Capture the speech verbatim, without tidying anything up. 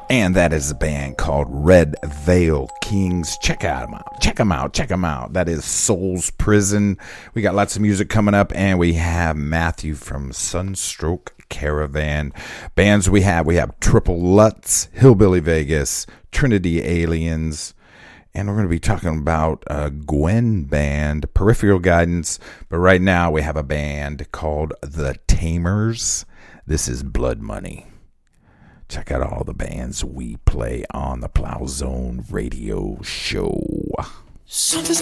And that is a band called Red Veil Kings. Check them out. Check them out. Check them out. That is Soul's Prison. We got lots of music coming up, and we have Matthew from Sunstroke Caravan. Bands we have, we have Triple Lutz, Hillbilly Vegas, Trinity Aliens, and we're going to be talking about a Gwen band, Peripheral Guidance. But right now we have a band called The Tamers. This is Blood Money. Check out all the bands we play on the Plow Zone Radio Show. Something's